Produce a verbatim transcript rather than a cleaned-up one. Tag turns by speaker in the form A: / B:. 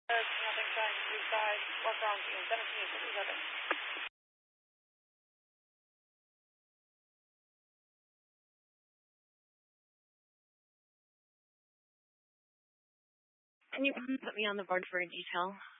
A: Nothing sign, blue side, what's wrong, seventeen, fifty-seven.
B: Can you put me on the board for a detail?